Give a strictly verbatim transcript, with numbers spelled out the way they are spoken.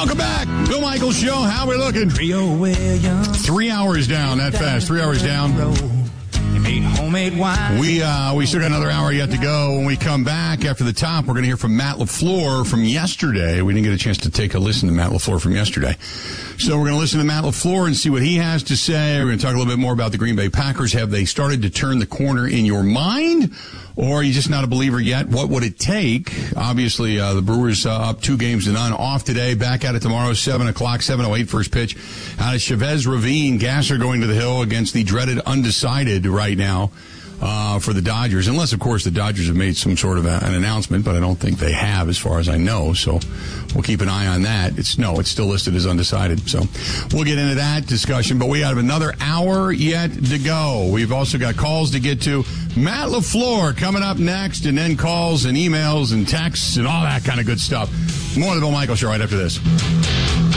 Welcome back. Bill Michaels Show. How we looking? Three hours down, that fast. Three hours down. We uh, we still got another hour yet to go. When we come back after the top, we're going to hear from Matt LaFleur from yesterday. We didn't get a chance to take a listen to Matt LaFleur from yesterday. So we're going to listen to Matt LaFleur and see what he has to say. We're going to talk a little bit more about the Green Bay Packers. Have they started to turn the corner in your mind? Or are you just not a believer yet? What would it take? Obviously, uh, the Brewers uh, up two games to none. Off today. Back at it tomorrow, seven o'clock, seven oh eight first pitch. Out of Chavez Ravine, Gasser going to the hill against the dreaded undecided right now uh, for the Dodgers. Unless, of course, the Dodgers have made some sort of a, an announcement, but I don't think they have as far as I know. So we'll keep an eye on that. It's no, it's still listed as undecided. So we'll get into that discussion. But we have another hour yet to go. We've also got calls to get to. Matt LaFleur coming up next, and then calls and emails and texts and all that kind of good stuff. More of the Bill Michaels Show right after this.